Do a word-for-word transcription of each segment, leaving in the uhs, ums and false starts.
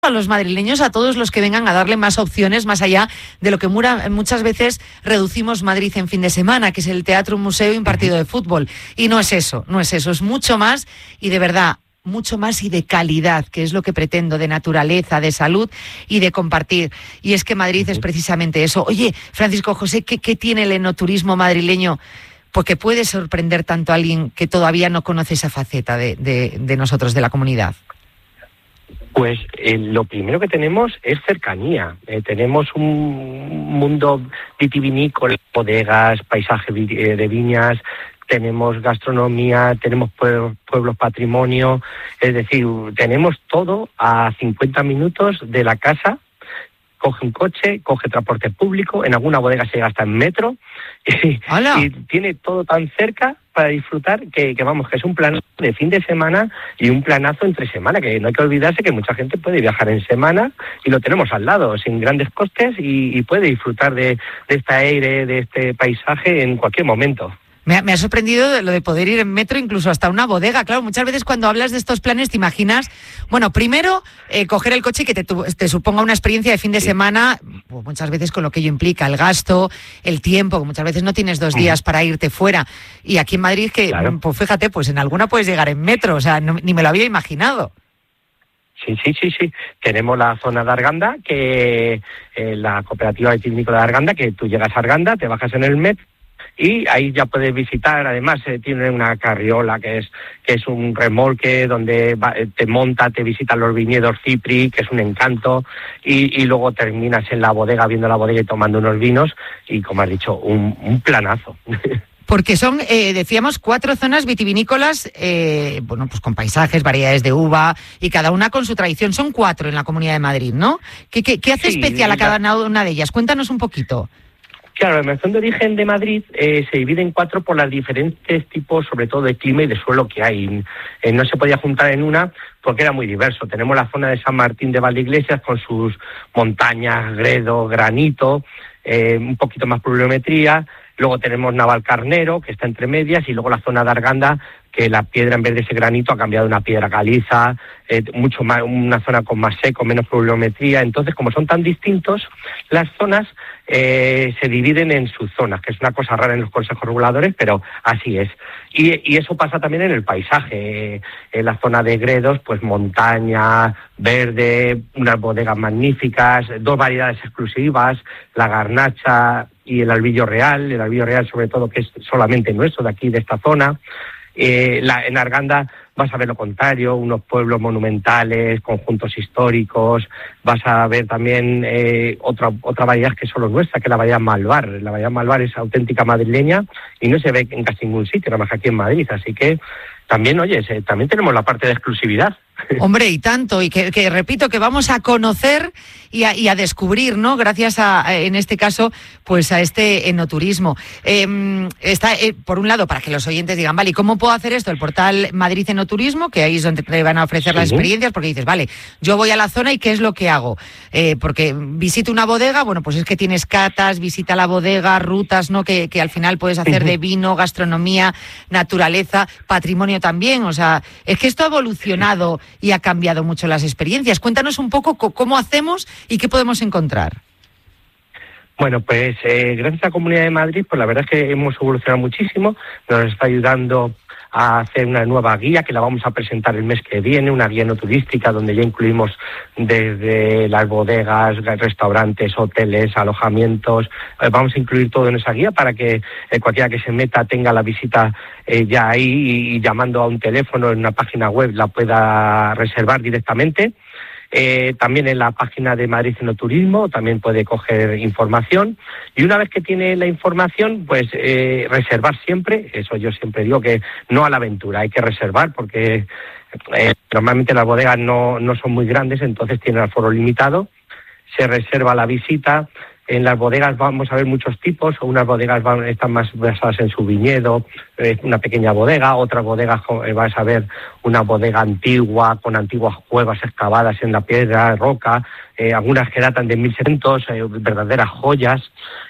a los madrileños, a todos los que vengan, a darle más opciones más allá de lo que mura, muchas veces reducimos Madrid en fin de semana, que es el teatro, un museo y un partido de fútbol. Y no es eso, no es eso, es mucho más y de verdad, mucho más y de calidad, que es lo que pretendo, de naturaleza, de salud y de compartir. Y es que Madrid es precisamente eso. Oye, Francisco José, ¿qué, qué tiene el enoturismo madrileño? Porque puede sorprender tanto a alguien que todavía no conoce esa faceta de, de, de nosotros, de la comunidad. Pues eh, lo primero que tenemos es cercanía. Eh, tenemos un mundo vitivinícola, bodegas, paisaje vi- eh, de viñas, tenemos gastronomía, tenemos pueblos, pueblos patrimonio, es decir, tenemos todo a cincuenta minutos de la casa. Coge un coche, coge transporte público, en alguna bodega se llega hasta en metro y, y tiene todo tan cerca para disfrutar que, que vamos, que es un plan de fin de semana y un planazo entre semana, que no hay que olvidarse que mucha gente puede viajar en semana y lo tenemos al lado, sin grandes costes y, y puede disfrutar de, de este aire, de este paisaje en cualquier momento. Me ha, me ha sorprendido lo de poder ir en metro incluso hasta una bodega. Claro, muchas veces cuando hablas de estos planes te imaginas, bueno, primero eh, coger el coche y que te, te suponga una experiencia de fin de sí. semana, pues muchas veces con lo que ello implica, el gasto, el tiempo, que muchas veces no tienes dos días para irte fuera. Y aquí en Madrid, que claro. pues fíjate, pues en alguna puedes llegar en metro, o sea, no, ni me lo había imaginado. Sí, sí, sí, sí. Tenemos la zona de Arganda, que eh, la cooperativa vitivinícola de Arganda, que tú llegas a Arganda, te bajas en el metro, y ahí ya puedes visitar, además eh, tiene una carriola que es que es un remolque donde va, te monta, te visitan los viñedos Cipri, que es un encanto, y, y luego terminas en la bodega, viendo la bodega y tomando unos vinos, y como has dicho, un, un planazo. Porque son, eh, decíamos, cuatro zonas vitivinícolas, eh, bueno, pues con paisajes, variedades de uva, y cada una con su tradición. Son cuatro en la Comunidad de Madrid, ¿no? ¿Qué, qué, qué hace sí, especial a cada una de ellas? Cuéntanos un poquito. Claro, la mención de origen de Madrid eh, se divide en cuatro por los diferentes tipos, sobre todo de clima y de suelo que hay. Eh, no se podía juntar en una porque era muy diverso. Tenemos la zona de San Martín de Valdeiglesias con sus montañas, gredo, granito, eh, un poquito más pluviometría. Luego tenemos Navalcarnero, que está entre medias, y luego la zona de Arganda, que la piedra en vez de ese granito ha cambiado a una piedra caliza, eh, mucho más, una zona con más seco, menos pluviometría. Entonces, como son tan distintos, las zonas eh, se dividen en subzonas, que es una cosa rara en los consejos reguladores, pero así es. Y, y eso pasa también en el paisaje. Eh, en la zona de Gredos, pues montaña, verde, unas bodegas magníficas, dos variedades exclusivas, la garnacha y el albillo real, el albillo real sobre todo, que es solamente nuestro, de aquí, de esta zona. Eh, la, en Arganda vas a ver lo contrario, unos pueblos monumentales, conjuntos históricos, vas a ver también eh, otra otra variedad que solo nuestra, que es la variedad Malvar. La variedad Malvar es auténtica madrileña y no se ve en casi ningún sitio, nada más que aquí en Madrid, así que también, oye, se, también tenemos la parte de exclusividad. Hombre, y tanto, y que, que repito, que vamos a conocer y a, y a descubrir, ¿no? Gracias a, en este caso, pues a este enoturismo. Eh, está, eh, por un lado, para que los oyentes digan, vale, ¿y cómo puedo hacer esto? El portal Madrid Enoturismo, que ahí es donde te van a ofrecer sí. las experiencias, porque dices, vale, yo voy a la zona y ¿qué es lo que hago? Eh, porque visito una bodega, bueno, pues es que tienes catas, visita la bodega, rutas, ¿no? Que, que al final puedes hacer uh-huh. de vino, gastronomía, naturaleza, patrimonio también, o sea, es que esto ha evolucionado y ha cambiado mucho las experiencias. Cuéntanos un poco cómo hacemos y qué podemos encontrar. Bueno, pues eh, gracias a la Comunidad de Madrid, pues la verdad es que hemos evolucionado muchísimo, nos está ayudando a hacer una nueva guía que la vamos a presentar el mes que viene, una guía no turística donde ya incluimos desde las bodegas, restaurantes, hoteles, alojamientos. Eh, vamos a incluir todo en esa guía para que eh, cualquiera que se meta tenga la visita eh, ya ahí y, y llamando a un teléfono en una página web la pueda reservar directamente. Eh, también en la página de Madrid Enoturismo también puede coger información, y una vez que tiene la información, pues eh, reservar siempre. Eso yo siempre digo, que no a la aventura, hay que reservar porque eh, normalmente las bodegas no, no son muy grandes, entonces tienen aforo limitado, se reserva la visita. En las bodegas vamos a ver muchos tipos, unas bodegas van, están más basadas en su viñedo, eh, una pequeña bodega, otras bodegas eh, vas a ver una bodega antigua, con antiguas cuevas excavadas en la piedra, roca, eh, algunas que datan de mil setecientos, eh, verdaderas joyas.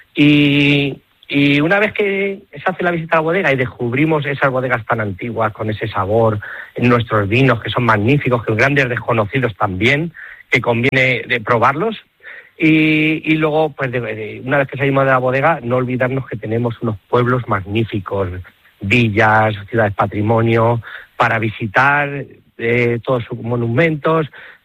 Y, y una vez que se hace la visita a la bodega y descubrimos esas bodegas tan antiguas, con ese sabor, en nuestros vinos que son magníficos, que grandes desconocidos también, que conviene de probarlos. Y, y luego, pues de, de, una vez que salimos de la bodega, no olvidarnos que tenemos unos pueblos magníficos, villas, ciudades patrimonio, para visitar eh, todos sus monumentos,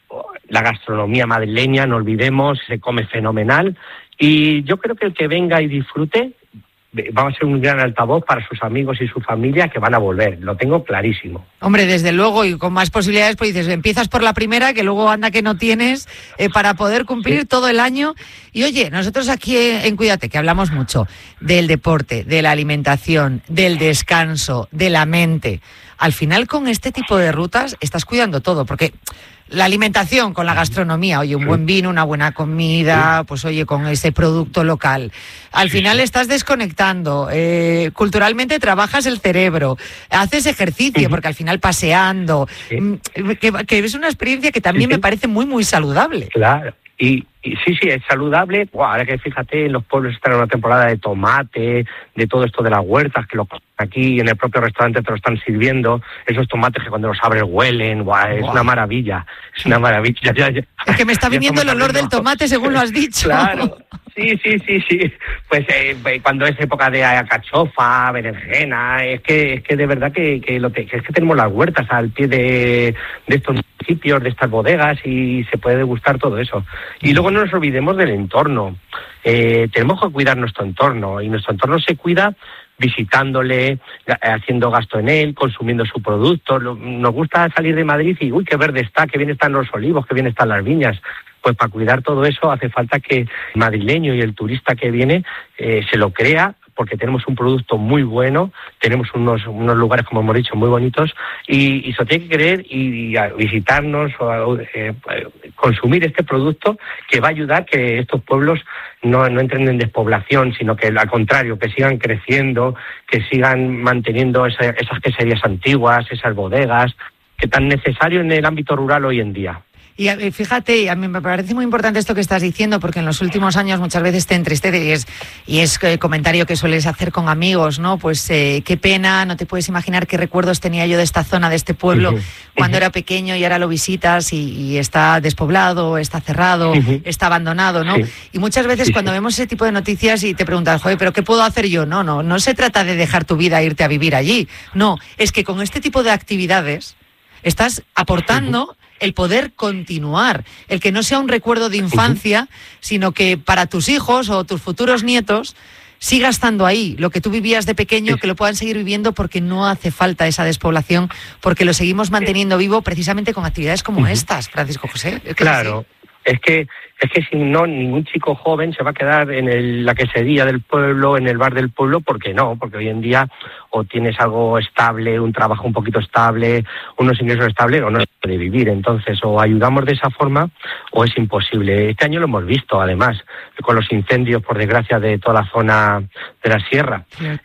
la gastronomía madrileña, no olvidemos, se come fenomenal. Y yo creo que el que venga y disfrute, vamos a ser un gran altavoz para sus amigos y su familia que van a volver, lo tengo clarísimo. Hombre, desde luego, y con más posibilidades, pues dices, empiezas por la primera, que luego anda que no tienes, eh, para poder cumplir sí. todo el año. Y oye, nosotros aquí en Cuídate, que hablamos mucho del deporte, de la alimentación, del descanso, de la mente. Al final, con este tipo de rutas, estás cuidando todo, porque la alimentación con la gastronomía, oye, un buen vino, una buena comida, pues oye, con ese producto local. Al final estás desconectando, eh, culturalmente trabajas el cerebro, haces ejercicio, porque al final paseando, sí. que, que es una experiencia que también sí, sí. me parece muy, muy saludable. Claro. Y, y sí, sí, es saludable. Wow, ahora que fíjate, en los pueblos están en una temporada de tomate, de todo esto de las huertas, que lo aquí en el propio restaurante te lo están sirviendo. Esos tomates que cuando los abres huelen, wow, es wow. una maravilla, es una maravilla. Ya, ya, es que me está viniendo el olor del tomate según lo has dicho. Claro. Sí, sí, sí, sí. Pues eh, cuando es época de alcachofa, berenjena, es que es que de verdad que, que, lo te, que es que tenemos las huertas al pie de, de estos municipios, de estas bodegas, y se puede degustar todo eso. Y luego no nos olvidemos del entorno. Eh, tenemos que cuidar nuestro entorno, y nuestro entorno se cuida visitándole, haciendo gasto en él, consumiendo su producto. Nos gusta salir de Madrid y, uy, qué verde está, qué bien están los olivos, qué bien están las viñas. Pues para cuidar todo eso hace falta que el madrileño y el turista que viene eh, se lo crea, porque tenemos un producto muy bueno, tenemos unos unos lugares, como hemos dicho, muy bonitos, y, y se lo tiene que creer y, y a visitarnos o a, eh, consumir este producto, que va a ayudar que estos pueblos no, no entren en despoblación, sino que al contrario, que sigan creciendo, que sigan manteniendo esa, esas queserías antiguas, esas bodegas, que tan necesario en el ámbito rural hoy en día. Y fíjate, a mí me parece muy importante esto que estás diciendo, porque en los últimos años muchas veces te entristece y es, y es comentario que sueles hacer con amigos, ¿no? Pues eh, qué pena, no te puedes imaginar qué recuerdos tenía yo de esta zona, de este pueblo, uh-huh. cuando uh-huh. era pequeño, y ahora lo visitas y, y está despoblado, está cerrado, uh-huh. está abandonado, ¿no? Sí. Y muchas veces sí, cuando sí. vemos ese tipo de noticias y te preguntas, joder, ¿pero qué puedo hacer yo? No, no, no se trata de dejar tu vida e irte a vivir allí. No, es que con este tipo de actividades estás aportando... Uh-huh. el poder continuar, el que no sea un recuerdo de infancia, uh-huh. sino que para tus hijos o tus futuros nietos siga estando ahí, lo que tú vivías de pequeño, sí. que lo puedan seguir viviendo, porque no hace falta esa despoblación, porque lo seguimos manteniendo vivo precisamente con actividades como uh-huh. estas, Francisco José. Es que claro, es, es que es que si no, ningún chico joven se va a quedar en el, la quesería del pueblo, en el bar del pueblo, porque no, porque hoy en día o tienes algo estable, un trabajo un poquito estable, unos ingresos estables, o no se puede vivir. Entonces, o ayudamos de esa forma o es imposible. Este año lo hemos visto, además, con los incendios, por desgracia, de toda la zona de la sierra.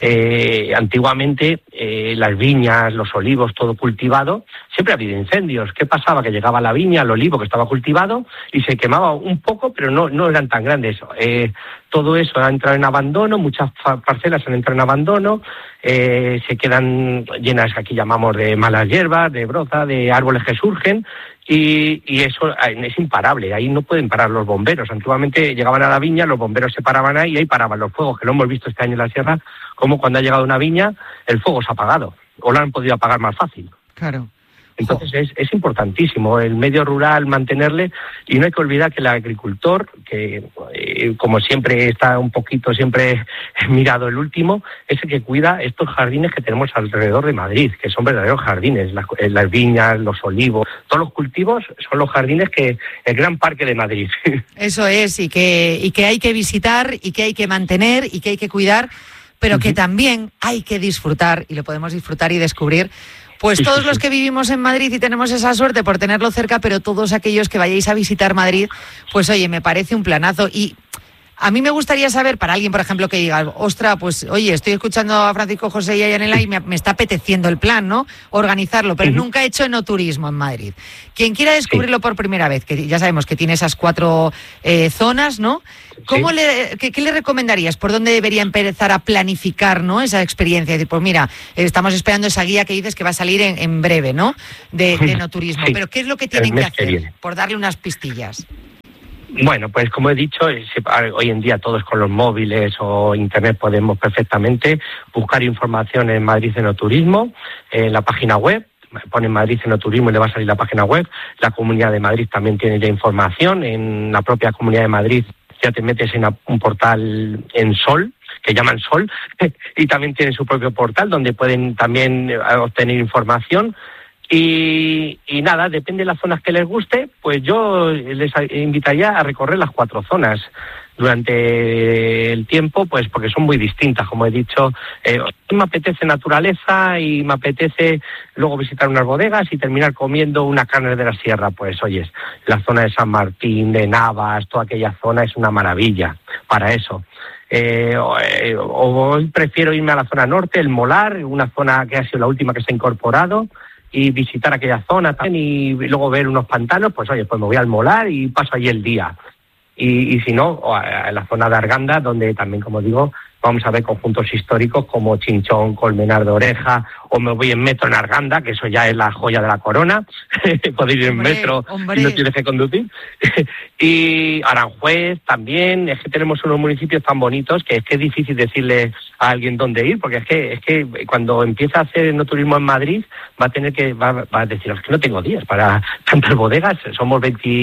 Eh, antiguamente, eh, las viñas, los olivos, todo cultivado, siempre ha habido incendios. ¿Qué pasaba? Que llegaba la viña, el olivo que estaba cultivado, y se quemaba un poco, pero no, no eran tan grandes. Eh, todo eso ha entrado en abandono, muchas parcelas han entrado en abandono, eh, se quedan llenas, aquí llamamos, de malas hierbas, de broza, de árboles que surgen, y, y eso es imparable. Ahí no pueden parar los bomberos. Antiguamente llegaban a la viña, los bomberos se paraban ahí y ahí paraban los fuegos, que lo hemos visto este año en la sierra, como cuando ha llegado una viña, el fuego se ha apagado, o lo han podido apagar más fácil. Claro. Entonces es, es importantísimo el medio rural mantenerle, y no hay que olvidar que el agricultor, que eh, como siempre está un poquito siempre mirado el último, es el que cuida estos jardines que tenemos alrededor de Madrid, que son verdaderos jardines, las, las viñas, los olivos, todos los cultivos son los jardines que el gran parque de Madrid. Eso es, y que, y que hay que visitar, y que hay que mantener, y que hay que cuidar, pero uh-huh. que también hay que disfrutar, y lo podemos disfrutar y descubrir. Pues sí, todos sí, sí. los que vivimos en Madrid y tenemos esa suerte por tenerlo cerca, pero todos aquellos que vayáis a visitar Madrid, pues oye, me parece un planazo. Y A mí me gustaría saber, para alguien, por ejemplo, que diga, ostra, pues, oye, estoy escuchando a Francisco José y a Yanela y me, me está apeteciendo el plan, ¿no? Organizarlo, pero uh-huh. nunca he hecho enoturismo en Madrid. Quien quiera descubrirlo sí. por primera vez, que ya sabemos que tiene esas cuatro eh, zonas, ¿no? ¿Cómo sí. le, qué, ¿Qué le recomendarías? ¿Por dónde debería empezar a planificar, ¿no? Esa experiencia? Es decir, pues mira, estamos esperando esa guía que dices que va a salir en, en breve, ¿no? De, de enoturismo. Sí. Pero ¿qué es lo que tienen que hacer? Que por darle unas pistillas. Bueno, pues como he dicho, hoy en día todos con los móviles o internet podemos perfectamente buscar información en Madrid Enoturismo, en la página web, ponen Madrid Enoturismo y le va a salir la página web. La Comunidad de Madrid también tiene ya información, en la propia Comunidad de Madrid ya te metes en un portal en Sol, que llaman Sol, y también tienen su propio portal donde pueden también obtener información. Y, y nada, depende de las zonas que les guste, pues yo les invitaría a recorrer las cuatro zonas durante el tiempo, pues porque son muy distintas, como he dicho. Eh, me apetece naturaleza y me apetece luego visitar unas bodegas y terminar comiendo una carne de la sierra. Pues oyes, la zona de San Martín, de Navas, toda aquella zona es una maravilla para eso. Eh, o, eh, o prefiero irme a la zona norte, el Molar, una zona que ha sido la última que se ha incorporado, y visitar aquella zona también y luego ver unos pantanos, pues oye, pues me voy al Molar y paso allí el día. Y, y si no, a la zona de Arganda, donde también, como digo, vamos a ver conjuntos históricos como Chinchón, Colmenar de Oreja, o me voy en metro en Arganda, que eso ya es la joya de la corona, poder ir en hombre, metro hombre. y no tienes que conducir. Y Aranjuez también, es que tenemos unos municipios tan bonitos que es que es difícil decirle a alguien dónde ir, porque es que es que cuando empieza a hacer enoturismo en Madrid va a tener que, va, va a decir, es que no tengo días para tantas bodegas, somos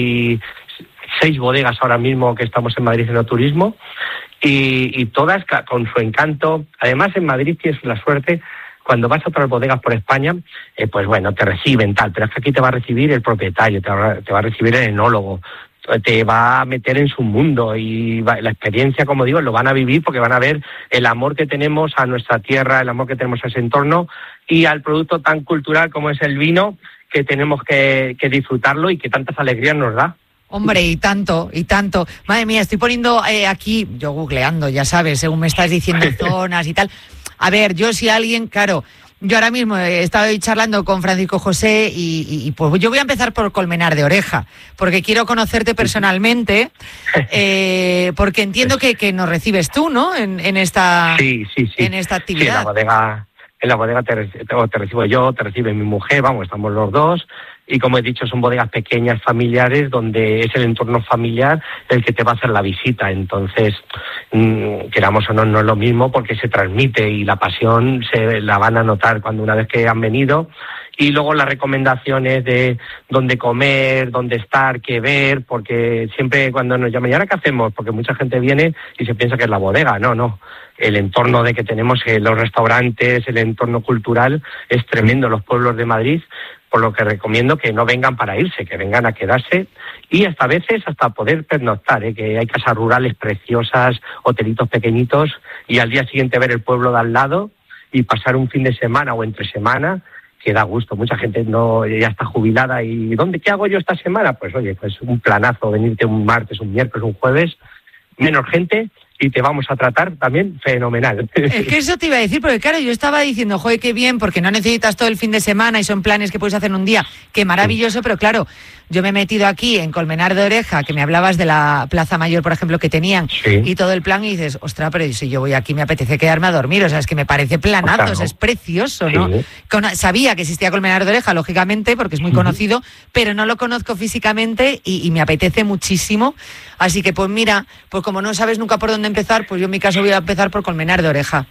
veintiséis bodegas ahora mismo que estamos en Madrid Enoturismo, y, y todas con su encanto. Además, en Madrid tienes la suerte, cuando vas a otras bodegas por España, eh, pues bueno, te reciben tal, pero es que aquí te va a recibir el propietario, te va, te va a recibir el enólogo, te va a meter en su mundo y va, la experiencia, como digo, lo van a vivir porque van a ver el amor que tenemos a nuestra tierra, el amor que tenemos a ese entorno y al producto tan cultural como es el vino, que tenemos que, que disfrutarlo y que tantas alegrías nos da. Hombre, y tanto, y tanto. Madre mía, estoy poniendo eh, aquí, yo googleando, ya sabes, según me estás diciendo zonas y tal. A ver, yo si alguien, claro, yo ahora mismo he estado charlando con Francisco José y, y, y pues yo voy a empezar por Colmenar de Oreja, porque quiero conocerte personalmente, eh, porque entiendo que, que nos recibes tú, ¿no? En, en esta, sí, sí, sí. en esta actividad. Sí, en la bodega, en la bodega te, te, te recibo yo, te recibe mi mujer, vamos, estamos los dos. Y como he dicho, son bodegas pequeñas, familiares, donde es el entorno familiar el que te va a hacer la visita. Entonces, mmm, queramos o no, no es lo mismo porque se transmite y la pasión se la van a notar cuando una vez que han venido. Y luego las recomendaciones de dónde comer, dónde estar, qué ver, porque siempre cuando nos llaman, ¿y ahora qué hacemos? Porque mucha gente viene y se piensa que es la bodega. No, no. El entorno de que tenemos, eh, los restaurantes, el entorno cultural es tremendo, los pueblos de Madrid, por lo que recomiendo que no vengan para irse, que vengan a quedarse y hasta veces hasta poder pernoctar, ¿eh? Que hay casas rurales preciosas, hotelitos pequeñitos y al día siguiente ver el pueblo de al lado y pasar un fin de semana o entre semana que da gusto. Mucha gente no ya está jubilada y ¿dónde qué hago yo esta semana? Pues oye, pues un planazo, venirte un martes, un miércoles, un jueves, menos gente y te vamos a tratar también fenomenal. Es que eso te iba a decir, porque claro, yo estaba diciendo, joder, qué bien, porque no necesitas todo el fin de semana y son planes que puedes hacer en un día, qué maravilloso, pero claro, yo me he metido aquí en Colmenar de Oreja, que me hablabas de la Plaza Mayor, por ejemplo, que tenían, sí. y todo el plan, y dices, ostras, pero si yo voy aquí me apetece quedarme a dormir, o sea, es que me parece planazo, o sea, no. Es precioso, ¿no? Sí. Con, sabía que existía Colmenar de Oreja, lógicamente, porque es muy uh-huh. conocido, pero no lo conozco físicamente y, y me apetece muchísimo, así que pues mira, pues como no sabes nunca por dónde empezar, pues yo en mi caso voy a empezar por Colmenar de Oreja.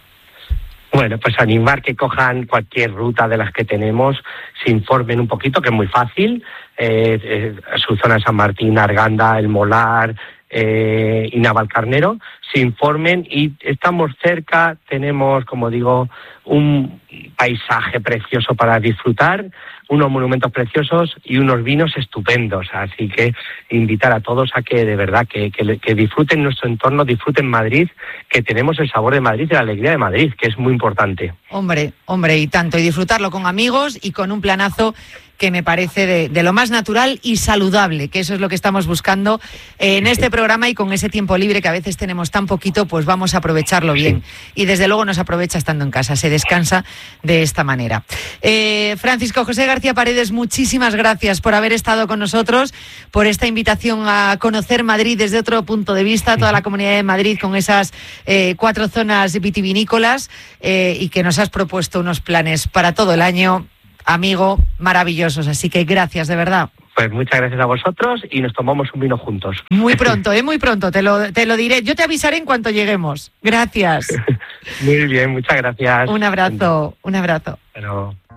Bueno, pues animar que cojan cualquier ruta de las que tenemos, se informen un poquito, que es muy fácil, eh, eh, su zona de San Martín, Arganda, El Molar eh, y Navalcarnero, se informen y estamos cerca, tenemos, como digo, un paisaje precioso para disfrutar, unos monumentos preciosos y unos vinos estupendos, así que invitar a todos a que de verdad que, que, que disfruten nuestro entorno, disfruten Madrid, que tenemos el sabor de Madrid y la alegría de Madrid, que es muy importante. Hombre, hombre, y tanto, y disfrutarlo con amigos y con un planazo que me parece de, de lo más natural y saludable, que eso es lo que estamos buscando en este programa, y con ese tiempo libre que a veces tenemos tan poquito, pues vamos a aprovecharlo bien. Y desde luego nos aprovecha estando en casa, se descansa de esta manera. Eh, Francisco José García Paredes, muchísimas gracias por haber estado con nosotros, por esta invitación a conocer Madrid desde otro punto de vista, toda la Comunidad de Madrid con esas eh, cuatro zonas vitivinícolas, eh, y que nos has propuesto unos planes para todo el año, amigo, maravillosos. Así que gracias, de verdad. Pues muchas gracias a vosotros y nos tomamos un vino juntos. Muy pronto, ¿eh? Muy pronto, te lo, te lo diré. Yo te avisaré en cuanto lleguemos. Gracias. Muy bien, muchas gracias. Un abrazo, un abrazo. Pero...